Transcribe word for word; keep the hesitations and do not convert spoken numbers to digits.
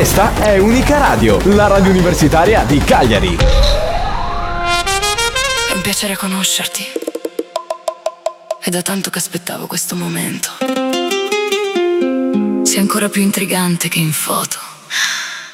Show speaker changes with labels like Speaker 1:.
Speaker 1: Questa è Unica Radio, la radio universitaria di Cagliari.
Speaker 2: È un piacere conoscerti. È da tanto che aspettavo questo momento. Sei ancora più intrigante che in foto.